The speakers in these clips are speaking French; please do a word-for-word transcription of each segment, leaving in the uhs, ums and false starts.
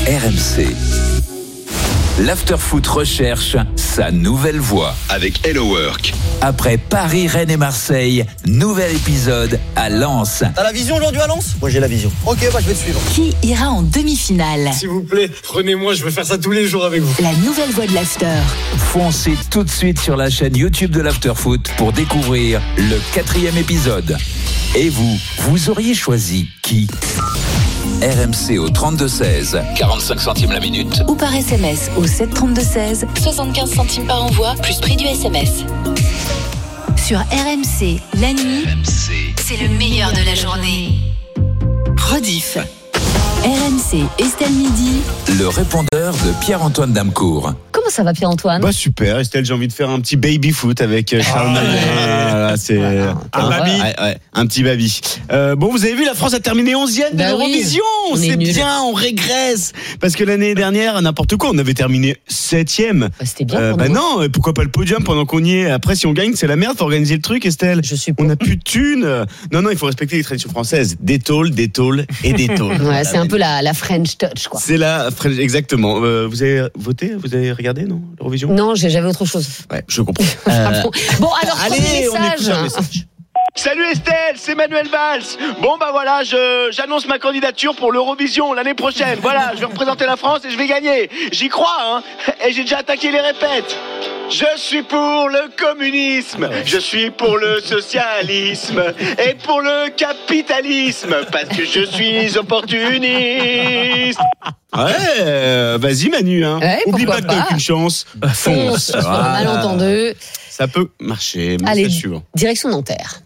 R M C. L'Afterfoot recherche sa nouvelle voix. Avec Hello Work. Après Paris, Rennes et Marseille, nouvel épisode à Lens. T'as la vision aujourd'hui à Lens ? Moi j'ai la vision. Ok, bah je vais te suivre. Qui ira en demi-finale ? S'il vous plaît, prenez-moi, je veux faire ça tous les jours avec vous. La nouvelle voix de l'After. Foncez tout de suite sur la chaîne YouTube de l'Afterfoot pour découvrir le quatrième épisode. Et vous, vous auriez choisi qui ? R M C au trente-deux seize, quarante-cinq centimes la minute. Ou par S M S au sept trente-deux seize, soixante-quinze centimes par envoi, plus prix du S M S. Sur R M C, la nuit, R M C. c'est le meilleur de la journée. Rediff. R M C, Estelle Midi. Le répondeur de Pierre-Antoine Damcourt. Comment ça va Pierre-Antoine ? Bah super Estelle, j'ai envie de faire un petit baby foot avec Charles Manet. Voilà, c'est Voilà. un, Un baby. ouais, ouais, un petit baby. Euh, bon, vous avez vu, la France a terminé onzième de Bah oui. l'Eurovision. On est C'est nuls. bien, on régresse parce que l'année dernière, n'importe quoi, on avait terminé septième. Bah, c'était bien. Euh, pour bah nous. non, et pourquoi pas le podium pendant qu'on y est. Après, si on gagne, c'est la merde. Faut organiser le truc, Estelle. Je suis On pour. n'a plus de thunes. Non, non, il faut respecter les traditions françaises. Des tôles, des tôles et des tôles. Ouais, c'est un peu la, la French touch, quoi. C'est là, exactement. Euh, vous avez voté, vous avez regardé, non, l'Eurovision ? Non, j'ai- j'avais autre chose. Ouais, je comprends. Ah bon. Bon, alors, Allez, premier on écoute un message. message. Salut Estelle, c'est Manuel Valls. Bon bah voilà, je, j'annonce ma candidature pour l'Eurovision l'année prochaine. Voilà, je vais représenter la France et je vais gagner. J'y crois, hein. Et j'ai déjà attaqué les répètes. Je suis pour le communisme, je suis pour le socialisme et pour le capitalisme parce que je suis opportuniste. Ouais, euh, vas-y Manu, hein. Ouais, Oublie pourquoi pas que t'as pas. aucune chance. Fonce sur le Voilà. malentendu. Ça peut marcher. Message Allez, suivant. direction Nanterre.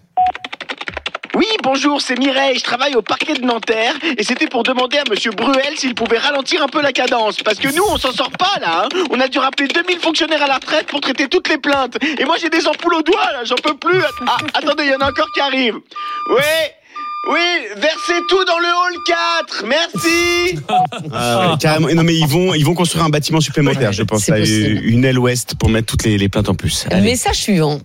Oui, bonjour, c'est Mireille, je travaille au parquet de Nanterre et c'était pour demander à monsieur Bruel s'il pouvait ralentir un peu la cadence parce que nous, on s'en sort pas là, hein. On a dû rappeler deux mille fonctionnaires à la retraite pour traiter toutes les plaintes et moi j'ai des ampoules au doigt là, j'en peux plus. Ah, attendez, il y en a encore qui arrivent. Oui, oui, versez tout dans le hall quatre, merci. Ah ouais, carrément. Non mais ils vont, ils vont construire un bâtiment supplémentaire, je pense, C'est à possible. une aile ouest pour mettre toutes les, les plaintes en plus. Allez. Message suivant.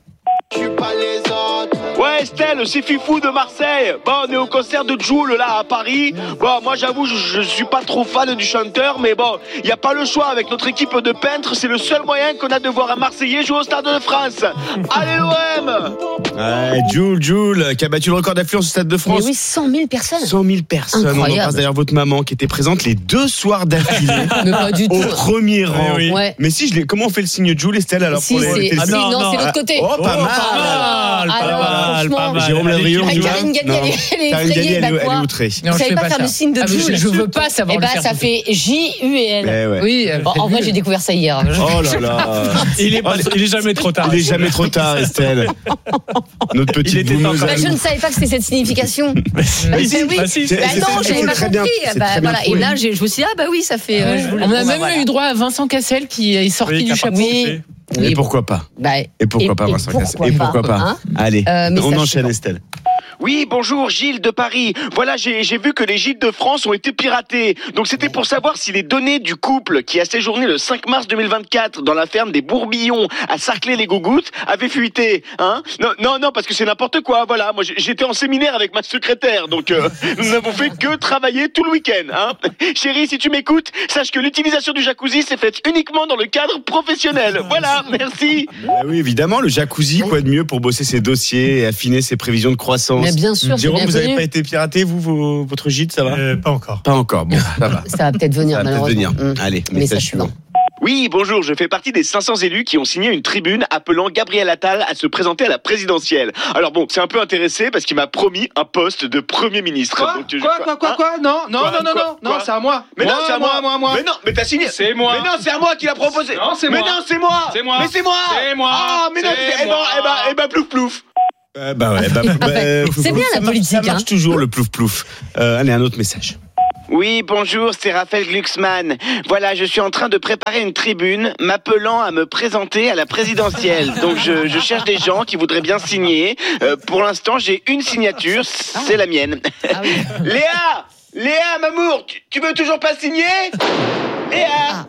Ouais Estelle, c'est Fifou de Marseille. Bon, on est au concert de Jul là à Paris. Bon, moi j'avoue, je, je suis pas trop fan du chanteur, mais bon, il y a pas le choix avec notre équipe de peintres. C'est le seul moyen qu'on a de voir un Marseillais jouer au Stade de France. Allez l'O M. Ouais, Jules, Jules, qui a battu le record d'affluence au Stade de Mais France. oui, cent mille personnes. cent mille personnes. On Incroyable. embrasse d'ailleurs votre maman qui était présente les deux soirs d'affilée Mais pas du au tout. premier rang. oui. Ouais. Mais si, je l'ai. Comment on fait le signe Jules, Estelle, alors Si, pour les, c'est, les ah, télé- non, non, c'est non. l'autre côté. Oh, pas mal. Ah, pas alors, mal, franchement, pas mal. Jérôme Lavrieux, Ah, on y va Karine Galli, Non. elle est- elle est Karine effrayée, Galli, elle est- bah elle quoi est outrée. Vous savez pas faire le signe de Ah, mais Jules. je, je veux pas savoir Eh le ben, faire. ça fait J U E L. Eh ouais. Oui. euh, Bon, en vrai, j'ai découvert ça hier. Oh là là. Il est, pas- il est jamais trop tard. Il est jamais trop tard, Estelle. Notre Il petite était temps boumeuse quand à Bah, je nous. ne savais pas que c'était cette signification. Bah, Mais bah si, oui. bah si, C'est- Bah c'est- non, c'est- j'avais c'est pas très bien- compris. c'est Bah, très bien voilà. Et trouvé. là, j'ai- je me suis dit, ah bah oui, ça fait. euh, je voulais- On a bon, même bah, voilà. eu droit à Vincent Cassel qui est sorti Oui, du qui a chapeau. participé. Oui. Et pourquoi pas Bah, Et pourquoi et- pas, et Vincent Cassel pourquoi Et pas, pourquoi pas hein Allez, Euh, message on enchaîne, suivant. Estelle. Oui, bonjour, Gilles de Paris. Voilà, j'ai, j'ai vu que les gîtes de France ont été piratés. Donc c'était pour savoir si les données du couple qui a séjourné le cinq mars deux mille vingt-quatre dans la ferme des Bourbillons à Sarclay-les-Gougouttes avaient fuité. Hein non, non, non, parce que c'est n'importe quoi. Voilà, moi j'étais en séminaire avec ma secrétaire, donc euh, nous n'avons fait que travailler tout le week-end. Hein Chérie, si tu m'écoutes, sache que l'utilisation du jacuzzi s'est faite uniquement dans le cadre professionnel. Voilà, merci. Ah oui, évidemment, le jacuzzi, quoi de mieux pour bosser ses dossiers et affiner ses prévisions de croissance. Mais bien sûr, c'est Jérôme, bien vous n'avez connu. pas été piraté, vous, vos- votre gîte, ça va Euh, pas encore. Pas encore, bon, ça va. Ça va peut-être venir, Ça va peut-être malheureusement. venir. Hum. Allez, Message message suivant. suivant. Oui, bonjour, je fais partie des cinq cents élus qui ont signé une tribune appelant Gabriel Attal à se présenter à la présidentielle. Alors bon, c'est un peu intéressé parce qu'il m'a promis un poste de Premier ministre. Quoi, Donc, je- quoi, quoi, quoi, Hein quoi Non, non, Quoi, non, non, quoi, non, non, quoi c'est à moi. Mais moi, non, c'est à moi. moi, moi. Mais non, mais t'as signé. C'est moi. Mais non, c'est à moi qui l'a proposé. Non, c'est mais moi. non, c'est moi. C'est moi. Mais c'est moi. C'est moi. Ah, mais non, C'est c'est- eh ben, moi. eh ben, eh ben, plouf plouf. Euh, bah ouais, bah, bah, euh, C'est bien, ça la marche- politique, Ça marche hein. toujours, le plouf plouf. Euh, allez, un autre message. Oui, bonjour, c'est Raphaël Glucksmann. Voilà, je suis en train de préparer une tribune m'appelant à me présenter à la présidentielle. Donc je, je cherche des gens qui voudraient bien signer. Euh, pour l'instant, j'ai une signature, c'est la mienne. Ah oui. Léa Léa, Mamour, tu, tu veux toujours pas signer Léa Ah.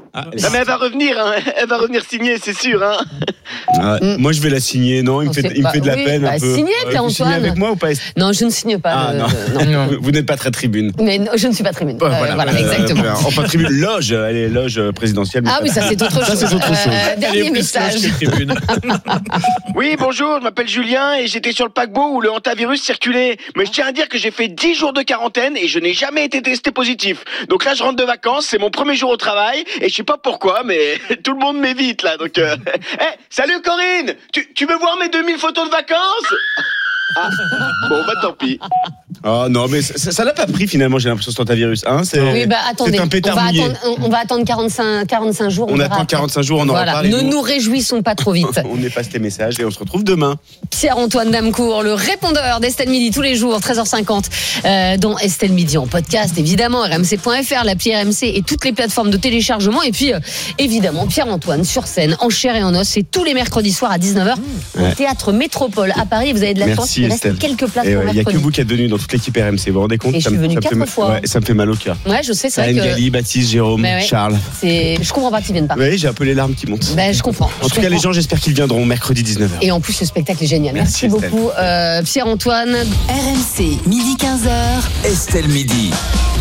Ah, Non mais elle va revenir, hein. Elle va revenir signer, c'est sûr. Hein. ah, Mm. Moi, je vais la signer. Non, il me On fait, sait il me pas. fait de la Oui, peine bah, un peu. signez, Euh, Pierre vous signez Antoine. avec moi ou pas? Non, je ne signe pas. Ah, le- non. non. Vous, vous n'êtes pas très tribune. Mais non, je ne suis pas tribune. Ouais, Euh, voilà, Euh, exactement. euh, Enfin, tribune, loge. Allez, loge présidentielle. mais Ah pas- oui, ça c'est autre chose. Ça, c'est autre chose. Euh, dernier message. Oui, bonjour, je m'appelle Julien et j'étais sur le paquebot où le hantavirus circulait. Mais je tiens à dire que j'ai fait dix jours de quarantaine et je n'ai jamais été testé positif. Donc là, je rentre de vacances, c'est mon premier jour au travail et je sais pas pourquoi, mais tout le monde m'évite là. Donc, euh... hey, salut Corinne, tu, tu veux voir mes deux mille photos de vacances? Ah, bon bah tant pis. Oh non, mais ça ça l'a pas pris finalement, j'ai l'impression, ce hantavirus. Hein, c'est, Oui, bah attendez, c'est un on pétard va, mouillé. attendre, on, on va attendre quarante-cinq, quarante-cinq jours. On verra attend après. quarante-cinq jours, on en Voilà, reparle. et ne nous, nous réjouissons pas trop vite. on efface les messages et on se retrouve demain. Pierre-Antoine Damecourt, le répondeur d'Estelle Midi tous les jours, treize heures cinquante, euh, dans Estelle Midi en podcast, évidemment, R M C point F R, l'appli R M C et toutes les plateformes de téléchargement. Et puis, euh, évidemment, Pierre-Antoine sur scène, en chair et en os, c'est tous les mercredis soirs à dix-neuf heures au Ouais. Théâtre Métropole à Paris. Vous avez de la chance, Merci il reste Estelle. quelques places Et pour ouais, il y a que mercredi. vous qui êtes venu dans toute l'équipe R M C, vous vous rendez compte? Et je Ça suis me- venue ça me quatre fait ma- fois. Ouais, ça me fait mal au cœur. Ouais, je sais, c'est vrai Karine que Galli, Baptiste, Jérôme, Mais ouais. Charles. c'est... je comprends pas qu'ils viennent pas. Oui, j'ai un peu les larmes qui montent. Ben, je comprends. En je tout cas, les comprends. gens, j'espère qu'ils viendront mercredi dix-neuf heures. Et en plus, le spectacle est génial. Merci, Merci, Estelle. beaucoup, euh, Pierre-Antoine. R M C, midi quinze heures. Estelle Midi.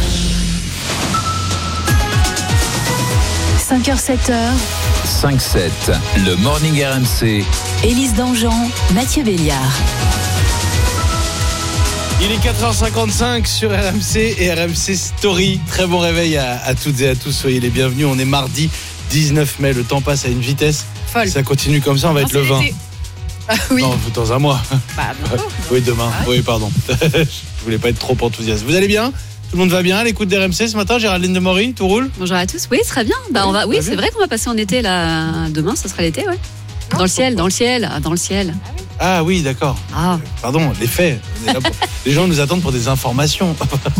cinq heures, sept heures. cinq sept. Le Morning R M C. Élise Dangean, Mathieu Béliard. Il est quatre heures cinquante-cinq sur R M C et R M C Story. Très bon réveil à, à toutes et à tous. Soyez les bienvenus. On est mardi dix-neuf mai. Le temps passe à une vitesse. Folle. Si ça continue comme ça, on va être le vingt. Ah oui. Non, dans un mois. Bah, bientôt. Oui, demain. Ah Oui, pardon. Je voulais pas être trop enthousiaste. Vous allez bien? Tout le monde va bien à l'écoute d'R M C ce matin? Géraldine de Maury, tout roule? Bonjour à tous. Oui, très bien. Bah, on va. Oui, c'est vrai qu'on va passer en été là. Demain, ce sera l'été, ouais. Dans le ciel, dans le ciel, ah, dans le ciel. Ah oui, d'accord. Ah. Pardon, les faits. On est là pour- Les gens nous attendent pour des informations.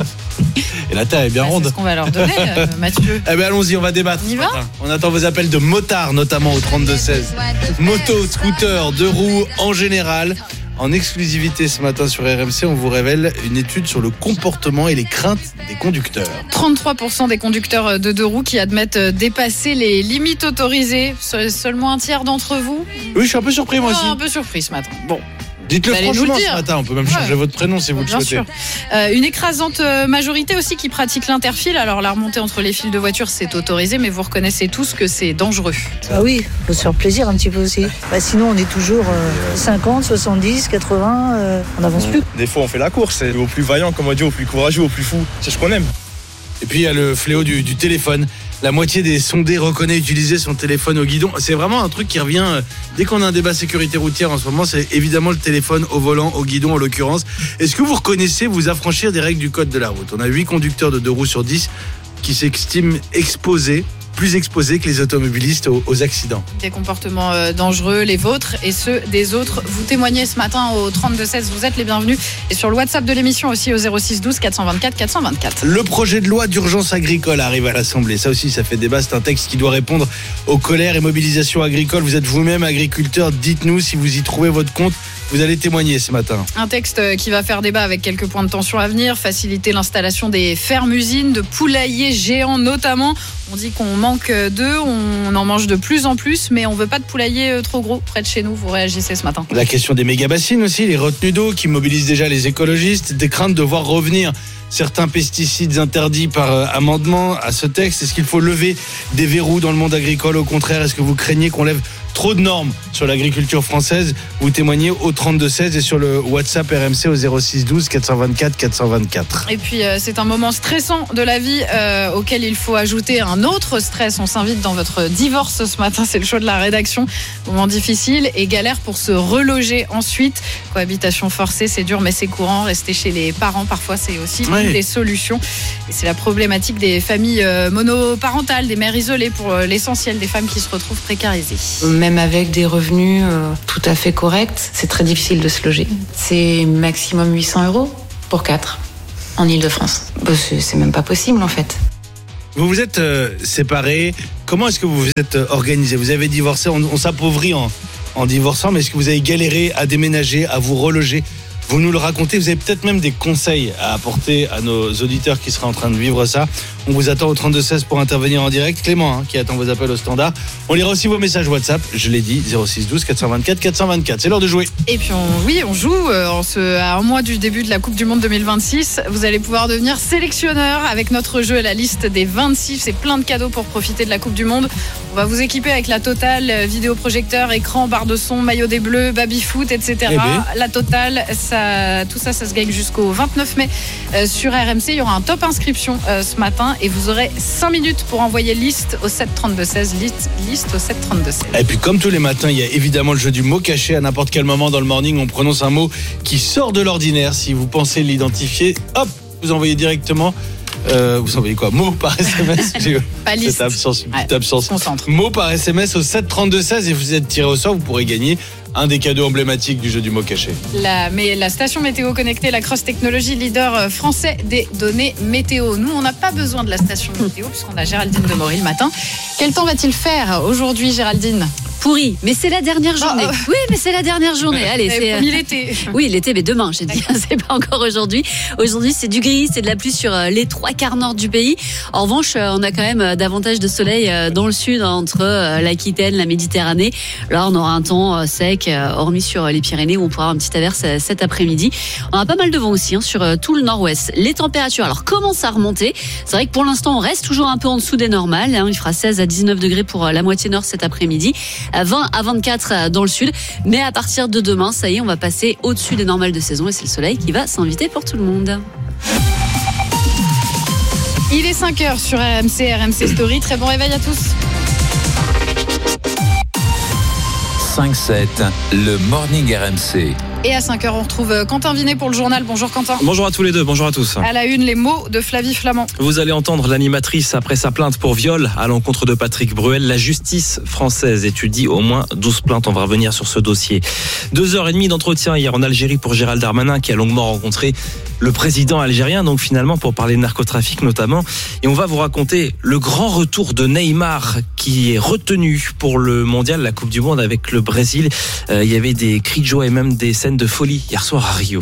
Et la terre est bien Bah, ronde. c'est ce qu'on va leur donner, euh, Mathieu. Eh bien, allons-y, on va débattre. On y ce va matin. On attend vos appels de motards, notamment au trente-deux seize. Moto, scooter, deux roues en général. En exclusivité ce matin sur R M C, on vous révèle une étude sur le comportement et les craintes des conducteurs. trente-trois pour cent des conducteurs de deux roues qui admettent dépasser les limites autorisées. Seul- Seulement un tiers d'entre vous. Oui, je suis un peu surpris moi aussi. Ah, un peu surpris ce matin. Bon. Dites-le Allez nous franchement le ce dire. matin. On peut même Ouais. changer votre prénom si vous le Bien souhaitez. sûr. Euh, une écrasante euh, majorité aussi qui pratique l'interfile. Alors la remontée entre les fils de voiture, c'est autorisé, mais vous reconnaissez tous que c'est dangereux. Ah oui, faut se faire plaisir un petit peu aussi. Bah sinon, on est toujours euh, cinquante, soixante-dix, quatre-vingts, euh, on n'avance plus. Des fois, on fait la course. C'est au plus vaillant, comme on dit, au plus courageux, au plus fou. C'est ce qu'on aime. Et puis il y a le fléau du, du téléphone. La moitié des sondés reconnaît utiliser son téléphone au guidon. C'est vraiment un truc qui revient euh, dès qu'on a un débat sécurité routière en ce moment. C'est évidemment le téléphone au volant, au guidon en l'occurrence. Est-ce que vous reconnaissez vous affranchir des règles du code de la route? On a huit conducteurs de deux roues sur dix qui s'estiment exposés, plus exposés que les automobilistes aux, aux accidents. Des comportements euh, dangereux, les vôtres et ceux des autres. Vous témoignez ce matin au trente-deux seize, vous êtes les bienvenus. Et sur le WhatsApp de l'émission aussi au zéro six douze quatre cent vingt-quatre quatre cent vingt-quatre. Le projet de loi d'urgence agricole arrive à l'Assemblée. Ça aussi, ça fait débat. C'est un texte qui doit répondre aux colères et mobilisations agricoles. Vous êtes vous-même agriculteur. Dites-nous si vous y trouvez votre compte. Vous allez témoigner ce matin. Un texte qui va faire débat avec quelques points de tension à venir, faciliter l'installation des fermes-usines, de poulaillers géants notamment. On dit qu'on manque d'eux, on en mange de plus en plus, mais on veut pas de poulailler trop gros près de chez nous. Vous réagissez ce matin. La question des méga-bassines aussi, les retenues d'eau qui mobilisent déjà les écologistes, des craintes de voir revenir certains pesticides interdits par euh, amendement à ce texte. Est-ce qu'il faut lever des verrous dans le monde agricole? Au contraire, est-ce que vous craignez qu'on lève trop de normes sur l'agriculture française? Vous témoignez au trente-deux seize et sur le WhatsApp R M C au zéro six douze quatre cent vingt-quatre quatre cent vingt-quatre. Et puis euh, c'est un moment stressant de la vie euh, auquel il faut ajouter un autre stress. On s'invite dans votre divorce ce matin, c'est le choix de la rédaction. Moment difficile et galère pour se reloger ensuite. Cohabitation forcée, c'est dur mais c'est courant. Rester chez les parents parfois c'est aussi Ouais. une des solutions. Et c'est la problématique des familles euh, monoparentales, des mères isolées pour euh, l'essentiel des femmes qui se retrouvent précarisées. Même avec des revenus euh, tout à fait corrects, c'est très difficile de se loger. C'est maximum huit cents euros pour quatre en Ile-de-France. Bah, c'est, c'est même pas possible en fait. Vous vous êtes euh, séparés. Comment est-ce que vous vous êtes euh, organisés? Vous avez divorcé, on, on s'appauvrit en, en divorçant, mais est-ce que vous avez galéré à déménager, à vous reloger? Vous nous le racontez, vous avez peut-être même des conseils à apporter à nos auditeurs qui seraient en train de vivre ça. On vous attend au trente-deux seize pour intervenir en direct. Clément hein, qui attend vos appels au standard. On lira aussi vos messages WhatsApp. Je l'ai dit, zéro six douze quatre cent vingt-quatre quatre cent vingt-quatre. C'est l'heure de jouer. Et puis on, oui, on joue euh, en ce, à un mois du début de la Coupe du Monde deux mille vingt-six. Vous allez pouvoir devenir sélectionneur avec notre jeu, la liste des vingt-six. C'est plein de cadeaux pour profiter de la Coupe du Monde. On va vous équiper avec la totale, vidéoprojecteur, écran, barre de son, maillot des Bleus, baby-foot, et cetera. Eh bien. La totale, ça, tout ça, ça se gagne jusqu'au vingt-neuf mai euh, sur R M C. Il y aura un top inscription euh, ce matin et vous aurez cinq minutes pour envoyer liste au sept trente-deux seize. Liste, liste au sept trente-deux seize. Et puis comme tous les matins, il y a évidemment le jeu du mot caché. À n'importe quel moment dans le morning, on prononce un mot qui sort de l'ordinaire. Si vous pensez l'identifier, hop, vous envoyez directement. Euh, vous envoyez quoi? Mot par S M S. J'ai pas liste. Cette absence, une petite ouais, absence. Concentre. Mot par S M S au sept trente-deux seize et vous êtes tiré au sort. Vous pourrez gagner un des cadeaux emblématiques du jeu du mot caché. La, mais la station météo connectée, la Cross Technologie, leader français des données météo. Nous, on n'a pas besoin de la station météo puisqu'on a Géraldine Demory le matin. Quel temps va-t-il faire aujourd'hui, Géraldine? Pourri, mais c'est la dernière journée. Oh, oh. Oui, mais c'est la dernière journée. Allez, c'est promis l'été. Oui, l'été, mais demain, j'ai dit. C'est pas encore aujourd'hui. Aujourd'hui, c'est du gris, c'est de la pluie sur les trois quarts nord du pays. En revanche, on a quand même davantage de soleil dans le sud, entre l'Aquitaine, la Méditerranée. Là, on aura un temps sec, hormis sur les Pyrénées où on pourra avoir une petite averse cet après-midi. On a pas mal de vent aussi hein, sur tout le nord-ouest. Les températures, alors, commencent à remonter. C'est vrai que pour l'instant, on reste toujours un peu en dessous des normales. Hein. Il fera seize à dix-neuf degrés pour la moitié nord cet après-midi. vingt à vingt-quatre dans le sud, mais à partir de demain, ça y est, on va passer au-dessus des normales de saison et c'est le soleil qui va s'inviter pour tout le monde. Il est cinq heures sur R M C, R M C Story. Très bon réveil à tous. cinq sept, le Morning R M C. Et à cinq heures, on retrouve Quentin Vinet pour le journal. Bonjour Quentin. Bonjour à tous les deux, bonjour à tous. À la une, les mots de Flavie Flamand. Vous allez entendre l'animatrice après sa plainte pour viol à l'encontre de Patrick Bruel. La justice française étudie au moins douze plaintes. On va revenir sur ce dossier. Deux heures et demie d'entretien hier en Algérie pour Gérald Darmanin qui a longuement rencontré le président algérien, donc finalement pour parler de narcotrafic notamment. Et on va vous raconter le grand retour de Neymar qui est retenu pour le mondial, la Coupe du Monde avec le Brésil. Euh, il y avait des cris de joie et même des scènes de folie hier soir à Rio.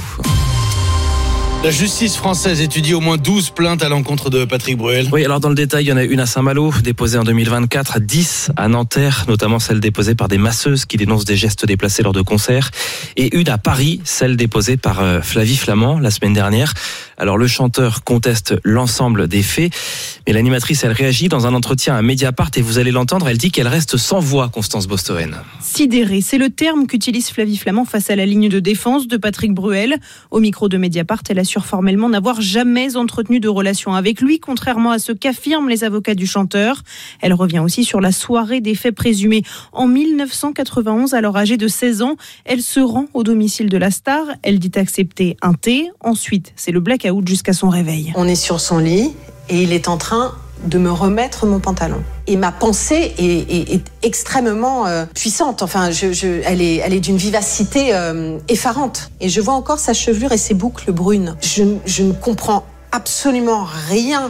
La justice française étudie au moins douze plaintes à l'encontre de Patrick Bruel. Oui, alors dans le détail, il y en a une à Saint-Malo, déposée en deux mille vingt-quatre, dix à Nanterre, notamment celle déposée par des masseuses qui dénoncent des gestes déplacés lors de concerts, et une à Paris, celle déposée par Flavie Flamand la semaine dernière. Alors le chanteur conteste l'ensemble des faits, mais l'animatrice, elle réagit dans un entretien à Mediapart et vous allez l'entendre, elle dit qu'elle reste sans voix, Constance Bostoren. Sidéré, c'est le terme qu'utilise Flavie Flamand face à la ligne de défense de Patrick Bruel. Au micro de Mediapart, elle assure formellement n'avoir jamais entretenu de relation avec lui, contrairement à ce qu'affirment les avocats du chanteur. Elle revient aussi sur la soirée des faits présumés. En dix-neuf cent quatre-vingt-onze, alors âgée de seize ans, elle se rend au domicile de la star. Elle dit accepter un thé. Ensuite, c'est le blackout jusqu'à son réveil. On est sur son lit et il est en train de me remettre mon pantalon. Et ma pensée est, est, est extrêmement euh, puissante. Enfin, je, je, elle est, elle est d'une vivacité euh, effarante. Et je vois encore sa chevelure et ses boucles brunes. Je, je ne comprends absolument rien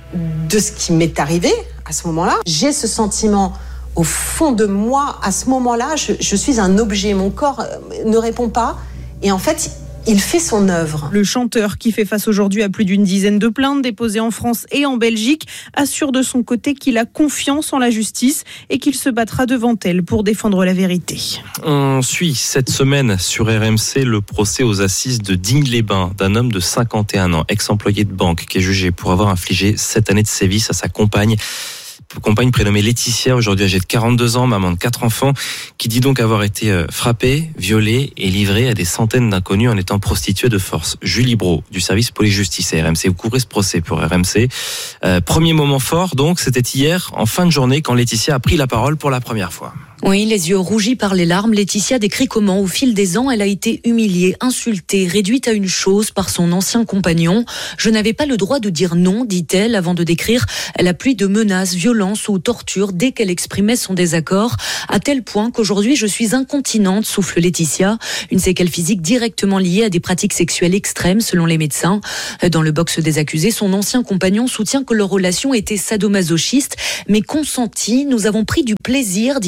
de ce qui m'est arrivé à ce moment-là. J'ai ce sentiment au fond de moi, à ce moment-là, je, je suis un objet. Mon corps ne répond pas. Et en fait, il fait son œuvre. Le chanteur, qui fait face aujourd'hui à plus d'une dizaine de plaintes déposées en France et en Belgique, assure de son côté qu'il a confiance en la justice et qu'il se battra devant elle pour défendre la vérité. On suit cette semaine sur R M C le procès aux assises de Digne-les-Bains d'un homme de cinquante et un ans, ex-employé de banque, qui est jugé pour avoir infligé sept années de sévices à sa compagne. compagne prénommée Laetitia, aujourd'hui âgée de quarante-deux ans, maman de quatre enfants, qui dit donc avoir été frappée, violée et livrée à des centaines d'inconnus en étant prostituée de force. Julie Brault, du service police-justice à R M C, vous couvrez ce procès pour R M C. Euh, premier moment fort, donc, c'était hier, en fin de journée, quand Laetitia a pris la parole pour la première fois. Oui, les yeux rougis par les larmes, Laetitia décrit comment, au fil des ans, elle a été humiliée, insultée, réduite à une chose par son ancien compagnon. Je n'avais pas le droit de dire non, dit-elle, avant de décrire la pluie de menaces, violences ou tortures dès qu'elle exprimait son désaccord, à tel point qu'aujourd'hui je suis incontinente, souffle Laetitia, une séquelle physique directement liée à des pratiques sexuelles extrêmes selon les médecins. Dans le box des accusés, son ancien compagnon soutient que leur relation était sadomasochiste, mais consentie. Nous avons pris du plaisir, dit-il,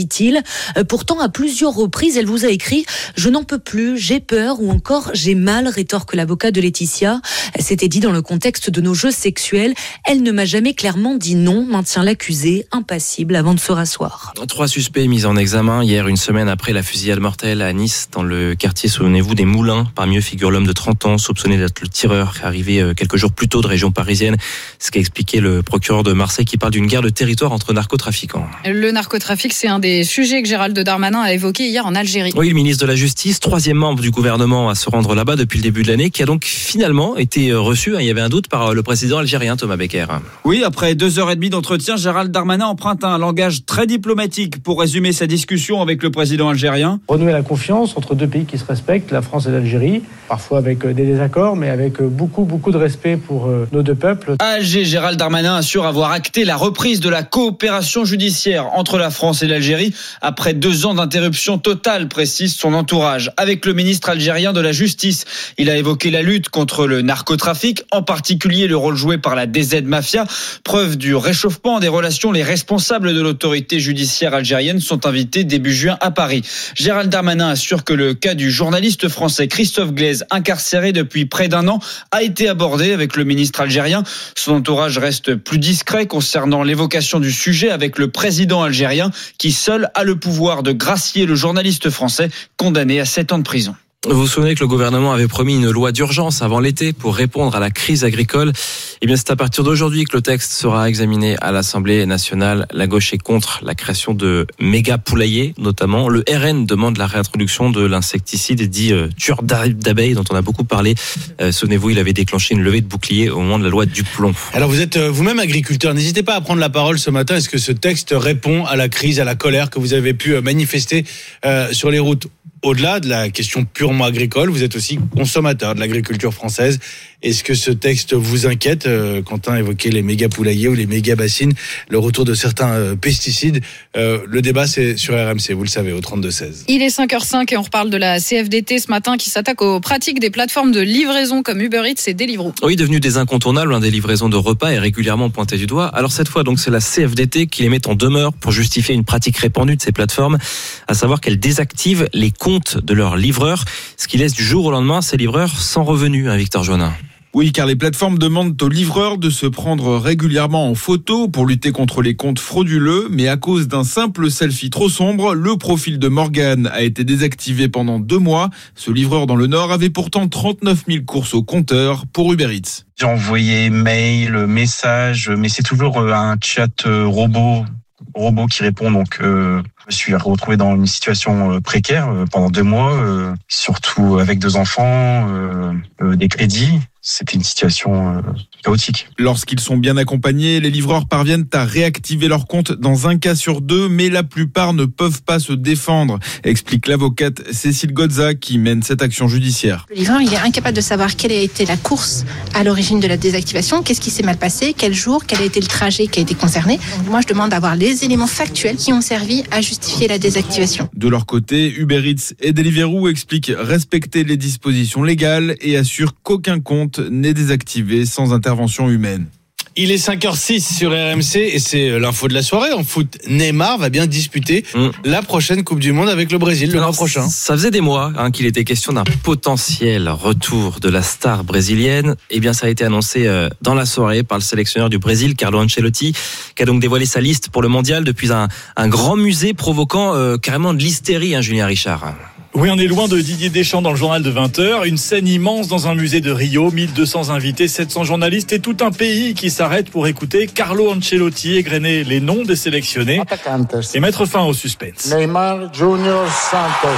Pourtant, à plusieurs reprises, elle vous a écrit « Je n'en peux plus, j'ai peur » ou encore « J'ai mal », rétorque l'avocat de Laetitia. C'était dit dans le contexte de nos jeux sexuels. Elle ne m'a jamais clairement dit non, maintient l'accusé, impassible avant de se rasseoir. Trois suspects mis en examen hier, une semaine après la fusillade mortelle à Nice, dans le quartier, souvenez-vous, des Moulins. Parmi eux figure l'homme de trente ans, soupçonné d'être le tireur, arrivé quelques jours plus tôt de région parisienne. Ce qu'a expliqué le procureur de Marseille qui parle d'une guerre de territoire entre narcotrafiquants. Le narcotrafic, c'est un des sujets que Gérald Darmanin a évoqué hier en Algérie. Oui, le ministre de la Justice, troisième membre du gouvernement à se rendre là-bas depuis le début de l'année, qui a donc finalement été reçu, il y avait un doute, par le président algérien Thomas Becker. Oui, après deux heures et demie d'entretien, Gérald Darmanin emprunte un langage très diplomatique pour résumer sa discussion avec le président algérien. Renouer la confiance entre deux pays qui se respectent, la France et l'Algérie, parfois avec des désaccords, mais avec beaucoup, beaucoup de respect pour nos deux peuples. À Alger, Gérald Darmanin assure avoir acté la reprise de la coopération judiciaire entre la France et l'Algérie après deux ans d'interruption totale, précise son entourage. Avec le ministre algérien de la Justice, il a évoqué la lutte contre le narcotrafic, en particulier le rôle joué par la D Z Mafia. Preuve du réchauffement des relations, les responsables de l'autorité judiciaire algérienne sont invités début juin à Paris. Gérald Darmanin assure que le cas du journaliste français Christophe Glaise, incarcéré depuis près d'un an, a été abordé avec le ministre algérien. Son entourage reste plus discret concernant l'évocation du sujet avec le président algérien qui seul a le pouvoir de gracier le journaliste français condamné à sept ans de prison. Vous vous souvenez que le gouvernement avait promis une loi d'urgence avant l'été pour répondre à la crise agricole. Eh bien, c'est à partir d'aujourd'hui que le texte sera examiné à l'Assemblée nationale. La gauche est contre la création de méga poulaillers, notamment. Le R N demande la réintroduction de l'insecticide dit euh, tueur d'abeilles, dont on a beaucoup parlé. Euh, souvenez-vous, il avait déclenché une levée de bouclier au moment de la loi du plomb. Alors, vous êtes vous-même agriculteur. N'hésitez pas à prendre la parole ce matin. Est-ce que ce texte répond à la crise, à la colère que vous avez pu manifester euh, sur les routes? Au-delà de la question purement agricole, vous êtes aussi consommateur de l'agriculture française. Est-ce que ce texte vous inquiète? euh, Quentin évoquait les méga poulaillers ou les méga bassines, le retour de certains euh, pesticides. Euh, le débat, c'est sur R M C, vous le savez, au trente-deux seize. Il est cinq heures cinq et on reparle de la C F D T ce matin qui s'attaque aux pratiques des plateformes de livraison comme Uber Eats et Deliveroo. Oui, devenu des incontournables, l'un des livraisons de repas est régulièrement pointé du doigt. Alors cette fois, donc, c'est la C F D T qui les met en demeure pour justifier une pratique répandue de ces plateformes, à savoir qu'elles désactivent les comptes de leurs livreurs, ce qui laisse du jour au lendemain ces livreurs sans revenus, hein, Victor Joannin. Oui, car les plateformes demandent aux livreurs de se prendre régulièrement en photo pour lutter contre les comptes frauduleux, mais à cause d'un simple selfie trop sombre, le profil de Morgan a été désactivé pendant deux mois. Ce livreur dans le Nord avait pourtant trente-neuf mille courses au compteur pour Uber Eats. J'ai envoyé mail, message, mais c'est toujours un chat robot, robot qui répond, donc euh, je me suis retrouvé dans une situation précaire pendant deux mois, euh, surtout avec deux enfants, euh, euh, des crédits. C'était une situation euh, chaotique. Lorsqu'ils sont bien accompagnés, les livreurs parviennent à réactiver leur compte dans un cas sur deux, mais la plupart ne peuvent pas se défendre, explique l'avocate Cécile Godza qui mène cette action judiciaire. Le livreur, il est incapable de savoir quelle a été la course à l'origine de la désactivation, qu'est-ce qui s'est mal passé, quel jour, quel a été le trajet qui a été concerné. Donc moi, je demande d'avoir les éléments factuels qui ont servi à justifier la désactivation. De leur côté, Uber Eats et Deliveroo expliquent respecter les dispositions légales et assurent qu'aucun compte n'est désactivé sans intervention humaine. Il est cinq heures six sur R M C et c'est l'info de la soirée. En foot, Neymar va bien disputer mmh. la prochaine Coupe du Monde avec le Brésil le mois prochain. Ça faisait des mois hein, qu'il était question d'un potentiel retour de la star brésilienne. Eh bien, ça a été annoncé euh, dans la soirée par le sélectionneur du Brésil, Carlo Ancelotti, qui a donc dévoilé sa liste pour le mondial depuis un, un grand musée provoquant euh, carrément de l'hystérie, hein, Julien Richard. Oui, on est loin de Didier Deschamps dans le journal de vingt heures. Une scène immense dans un musée de Rio, mille deux cents invités, sept cents journalistes et tout un pays qui s'arrête pour écouter Carlo Ancelotti égrener les noms des sélectionnés et mettre fin au suspense. Neymar Junior Santos.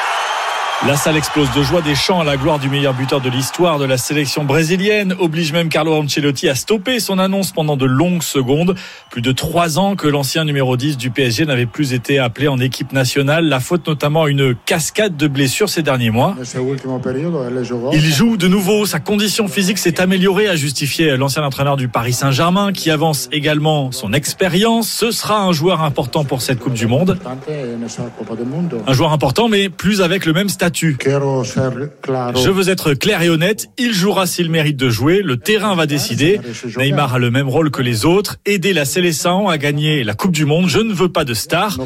La salle explose de joie, des chants à la gloire du meilleur buteur de l'histoire de la sélection brésilienne oblige même Carlo Ancelotti à stopper son annonce pendant de longues secondes. Plus de trois ans que l'ancien numéro dix du P S G n'avait plus été appelé en équipe nationale. La faute notamment à une cascade de blessures ces derniers mois. Il joue de nouveau, sa condition physique s'est améliorée, a justifié l'ancien entraîneur du Paris Saint-Germain qui avance également son expérience. Ce sera un joueur important pour cette Coupe du Monde. Un joueur important mais plus avec le même statut. Je veux être clair et honnête, il jouera s'il mérite de jouer, le terrain va décider. Neymar a le même rôle que les autres, aider la Seleção à gagner la Coupe du Monde, je ne veux pas de star.